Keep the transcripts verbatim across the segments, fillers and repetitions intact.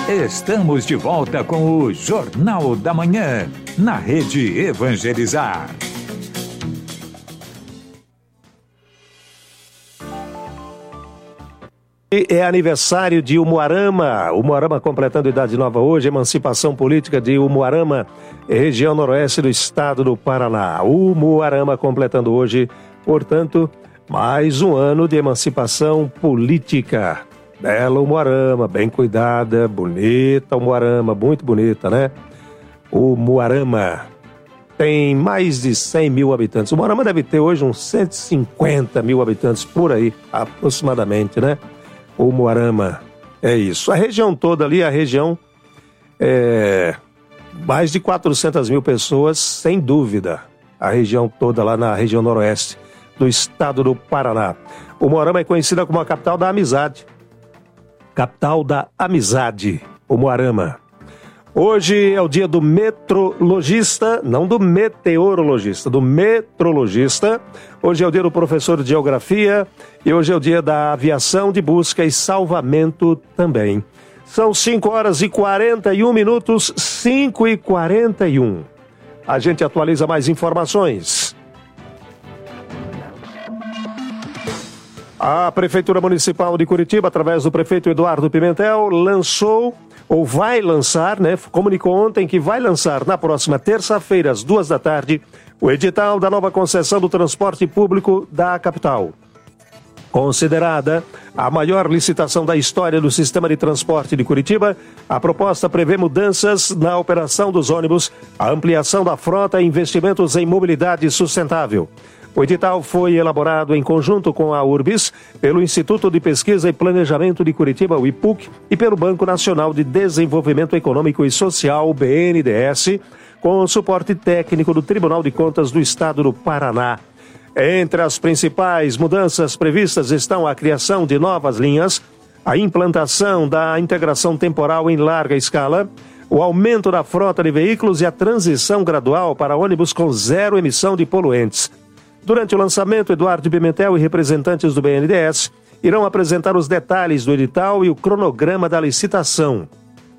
Estamos de volta com o Jornal da Manhã, na Rede Evangelizar. É aniversário de Umuarama, Umuarama completando idade nova hoje, emancipação política de Umuarama, região noroeste do estado do Paraná. Umuarama completando hoje, portanto, mais um ano de emancipação política. Bela Umuarama, bem cuidada, bonita Umuarama, muito bonita, né? Umuarama tem mais de cem mil habitantes. Umuarama deve ter hoje uns cento e cinquenta mil habitantes por aí, aproximadamente, né? Umuarama, é isso. A região toda ali, a região, é mais de quatrocentas mil pessoas, sem dúvida. A região toda lá na região noroeste do estado do Paraná. Umuarama é conhecida como a capital da amizade. Capital da amizade, Umuarama. Hoje é o dia do metrologista, não do meteorologista, do metrologista. Hoje é o dia do professor de geografia e hoje é o dia da aviação de busca e salvamento também. São cinco horas e quarenta e um minutos, cinco e quarenta e um. A gente atualiza mais informações. A Prefeitura Municipal de Curitiba, através do prefeito Eduardo Pimentel, lançou, ou vai lançar, né? Comunicou ontem que vai lançar na próxima terça-feira, às duas da tarde, o edital da nova concessão do transporte público da capital. Considerada a maior licitação da história do sistema de transporte de Curitiba, a proposta prevê mudanças na operação dos ônibus, a ampliação da frota e investimentos em mobilidade sustentável. O edital foi elaborado em conjunto com a URBIS, pelo Instituto de Pesquisa e Planejamento de Curitiba, o I P U C, e pelo Banco Nacional de Desenvolvimento Econômico e Social, o B N D E S, com o suporte técnico do Tribunal de Contas do Estado do Paraná. Entre as principais mudanças previstas estão a criação de novas linhas, a implantação da integração temporal em larga escala, o aumento da frota de veículos e a transição gradual para ônibus com zero emissão de poluentes. Durante o lançamento, Eduardo Pimentel e representantes do B N D E S irão apresentar os detalhes do edital e o cronograma da licitação.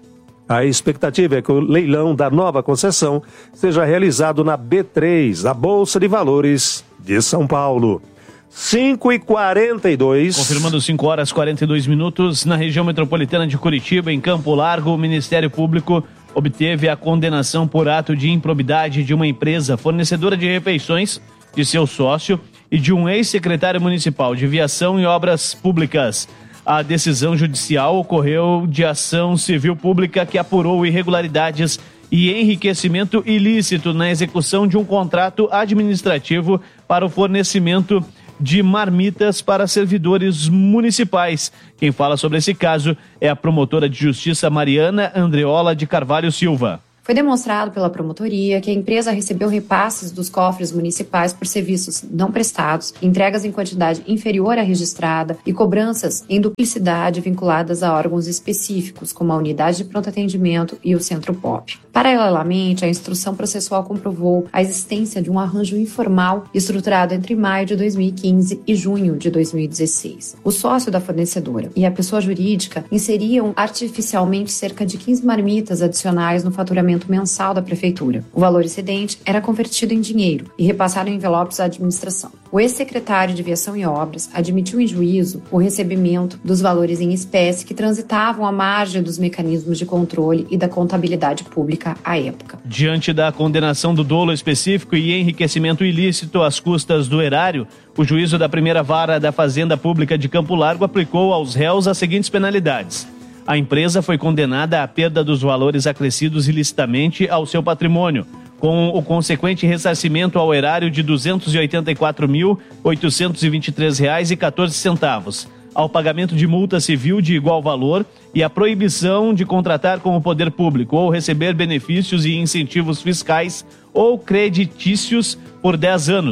A expectativa é que o leilão da nova concessão seja realizado na B três, a Bolsa de Valores de São Paulo. cinco e quarenta e dois. Confirmando cinco horas e quarenta e dois minutos, na região metropolitana de Curitiba, em Campo Largo, o Ministério Público obteve a condenação por ato de improbidade de uma empresa fornecedora de refeições de seu sócio e de um ex-secretário municipal de Viação e Obras Públicas. A decisão judicial ocorreu de ação civil pública que apurou irregularidades e enriquecimento ilícito na execução de um contrato administrativo para o fornecimento de marmitas para servidores municipais. Quem fala sobre esse caso é a promotora de justiça Mariana Andreola de Carvalho Silva. Foi demonstrado pela promotoria que a empresa recebeu repasses dos cofres municipais por serviços não prestados, entregas em quantidade inferior à registrada e cobranças em duplicidade vinculadas a órgãos específicos, como a Unidade de Pronto Atendimento e o Centro P O P. Paralelamente, a instrução processual comprovou a existência de um arranjo informal estruturado entre maio de dois mil e quinze e junho de dois mil e dezesseis. O sócio da fornecedora e a pessoa jurídica inseriam artificialmente cerca de quinze marmitas adicionais no faturamento mensal da prefeitura. O valor excedente era convertido em dinheiro e repassado em envelopes à administração. O ex-secretário de Viação e Obras admitiu em juízo o recebimento dos valores em espécie que transitavam à margem dos mecanismos de controle e da contabilidade pública à época. Diante da condenação do dolo específico e enriquecimento ilícito às custas do erário, o juízo da primeira vara da Fazenda Pública de Campo Largo aplicou aos réus as seguintes penalidades. A empresa foi condenada à perda dos valores acrescidos ilicitamente ao seu patrimônio, com o consequente ressarcimento ao erário de duzentos e oitenta e quatro mil, oitocentos e vinte e três reais e quatorze centavos, ao pagamento de multa civil de igual valor e a proibição de contratar com o poder público ou receber benefícios e incentivos fiscais ou creditícios por dez anos,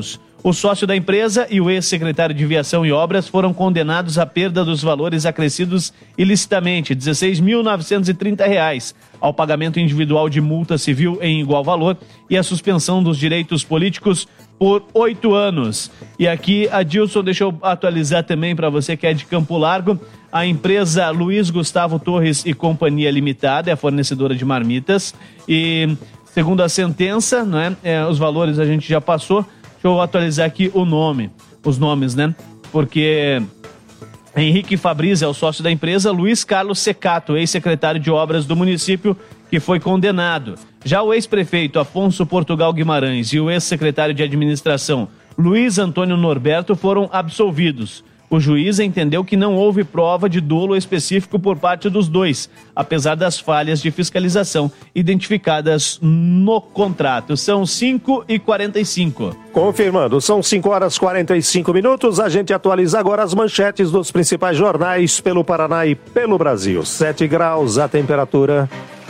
O sócio da empresa e o ex-secretário de Viação e Obras foram condenados à perda dos valores acrescidos ilicitamente, dezesseis mil novecentos e trinta reais, ao pagamento individual de multa civil em igual valor e à suspensão dos direitos políticos por oito anos. E aqui, Adilson, deixa eu atualizar também para você que é de Campo Largo, a empresa Luiz Gustavo Torres e Companhia Limitada é a fornecedora de marmitas e, segundo a sentença, né, é, os valores a gente já passou. Deixa eu atualizar aqui o nome, os nomes, né? Porque Henrique Fabris é o sócio da empresa, Luiz Carlos Secato, ex-secretário de obras do município, que foi condenado. Já o ex-prefeito Afonso Portugal Guimarães e o ex-secretário de administração Luiz Antônio Norberto foram absolvidos. O juiz entendeu que não houve prova de dolo específico por parte dos dois, apesar das falhas de fiscalização identificadas no contrato. São cinco e quarenta e cinco. Confirmando, são cinco horas e quarenta e cinco minutos. A gente atualiza agora as manchetes dos principais jornais pelo Paraná e pelo Brasil. sete graus a temperatura.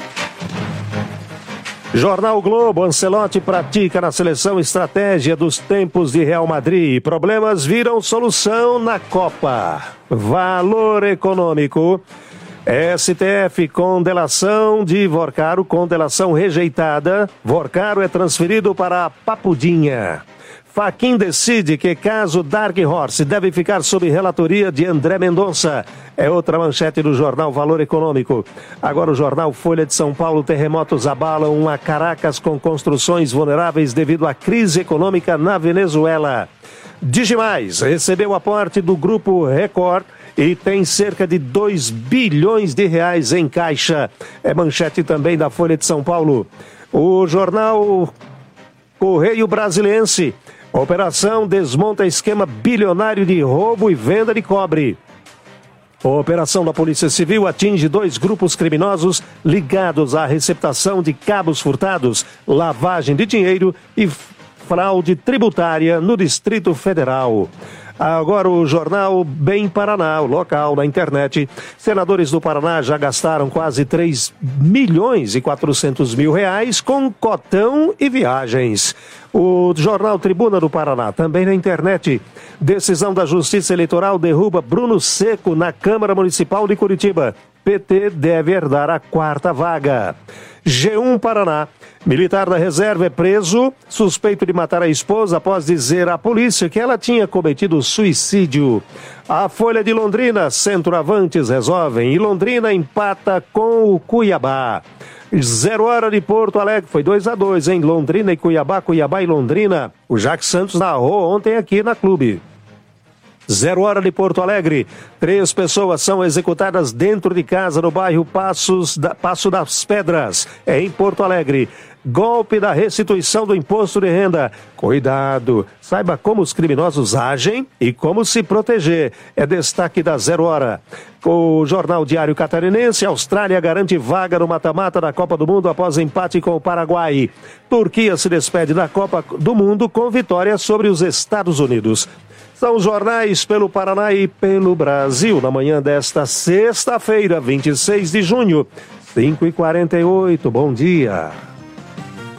Jornal Globo, Ancelotti pratica na seleção estratégia dos tempos de Real Madrid. Problemas viram solução na Copa. Valor econômico. S T F com delação de Vorcaro, com delação rejeitada. Vorcaro é transferido para Papudinha. Fachin decide que caso Dark Horse deve ficar sob relatoria de André Mendonça. É outra manchete do jornal Valor Econômico. Agora o jornal Folha de São Paulo, terremotos abalam uma Caracas com construções vulneráveis devido à crise econômica na Venezuela. Digimais recebeu aporte do Grupo Record e tem cerca de dois bilhões de reais em caixa. É manchete também da Folha de São Paulo. O jornal Correio Brasiliense. Operação desmonta esquema bilionário de roubo e venda de cobre. A operação da Polícia Civil atinge dois grupos criminosos ligados à receptação de cabos furtados, lavagem de dinheiro e fraude tributária no Distrito Federal. Agora o jornal Bem Paraná, o local na internet. Senadores do Paraná já gastaram quase três milhões e quatrocentos mil reais com cotão e viagens. O jornal Tribuna do Paraná, também na internet. Decisão da Justiça Eleitoral derruba Bruno Seco na Câmara Municipal de Curitiba. P T deve herdar a quarta vaga. G um Paraná. Militar da reserva é preso, suspeito de matar a esposa após dizer à polícia que ela tinha cometido suicídio. A Folha de Londrina, centroavantes resolvem e Londrina empata com o Cuiabá. Zero hora de Porto Alegre, foi dois a dois, hein? Londrina e Cuiabá, Cuiabá e Londrina. O Jacques Santos narrou ontem aqui na Clube. Zero hora de Porto Alegre. Três pessoas são executadas dentro de casa no bairro Passos da, Passo das Pedras, em Porto Alegre. Golpe da restituição do imposto de renda. Cuidado, saiba como os criminosos agem e como se proteger. É destaque da Zero Hora. O Jornal Diário Catarinense, Austrália garante vaga no mata-mata da Copa do Mundo após empate com o Paraguai. Turquia se despede da Copa do Mundo com vitória sobre os Estados Unidos. São os jornais pelo Paraná e pelo Brasil, na manhã desta sexta-feira, vinte e seis de junho, cinco e quarenta e oito. Bom dia.